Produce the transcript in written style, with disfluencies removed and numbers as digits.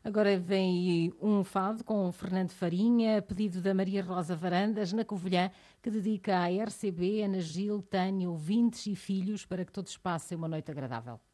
Agora vem aí um fado com o Fernando Farinha, pedido da Maria Rosa Varandas, na Covilhã, que dedica à RCB, Ana Gil, Tânia, ouvintes e filhos, para que todos passem uma noite agradável.